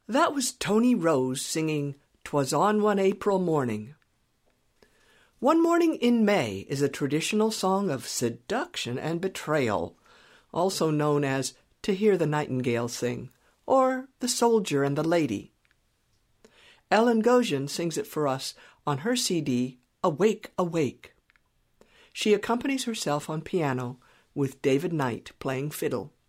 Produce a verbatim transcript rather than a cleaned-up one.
That was Tony Rose singing "'Twas on One April Morning." One Morning in May is a traditional song of seduction and betrayal, also known as To Hear the Nightingale Sing, or The Soldier and the Lady. Ellen Gosian sings it for us on her C D, Awake, Awake. She accompanies herself on piano with David Knight playing fiddle.